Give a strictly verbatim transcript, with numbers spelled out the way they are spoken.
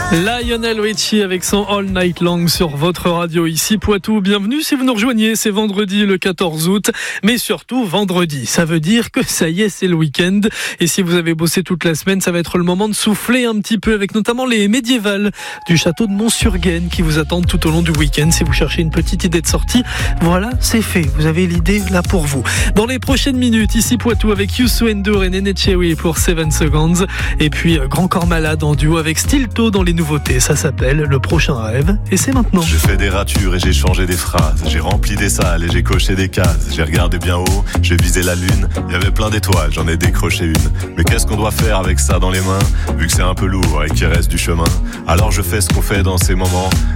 Lionel Richie avec son All Night Long sur votre radio ici Poitou. Bienvenue si vous nous rejoignez, c'est vendredi le quatorze août, mais surtout vendredi. Ça veut dire que ça y est, c'est le week-end. Et si vous avez bossé toute la semaine, ça va être le moment de souffler un petit peu avec notamment les médiévales du château de Mont-sur-Gaine qui vous attendent tout au long du week-end. Si vous cherchez une petite idée de sortie, voilà, c'est fait. Vous avez l'idée là pour vous. Dans les prochaines minutes, ici Poitou avec Youssou N'Dour et Néné Tchewi pour seven seconds. Et puis Grand Corps Malade en duo avec Stilto dans les nouveautés. Ça s'appelle Le Prochain Rêve et c'est maintenant. J'ai fait des ratures et j'ai changé des phrases. J'ai rempli des salles et j'ai coché des cases. J'ai regardé bien haut, j'ai visé la lune. Il y avait plein d'étoiles, j'en ai décroché une. Mais qu'est-ce qu'on doit faire avec ça dans les mains, vu que c'est un peu lourd et qu'il reste du chemin? Alors je fais ce qu'on fait dans ces moments.